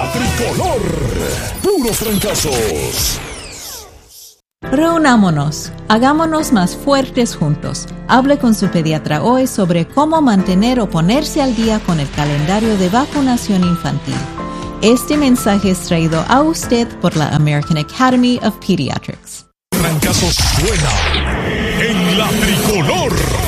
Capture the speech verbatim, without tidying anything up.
La Tricolor. Puros fracasos. Reunámonos, hagámonos más fuertes juntos. Hable con su pediatra hoy sobre cómo mantener o ponerse al día con el calendario de vacunación infantil. Este mensaje es traído a usted por la American Academy of Pediatrics. Fracasos suena en La Tricolor.